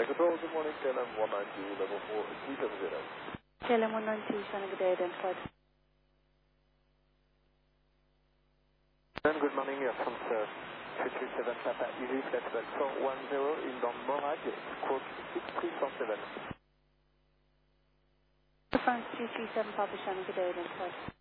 China Control, good morning, KLM 192, level 4370. KLM 192, China, good day, identified. Good morning, Air France 337 Papa Easy, flight level 410, inbound Morag, squawk 6347. France 337 Papa, China, good day, identified.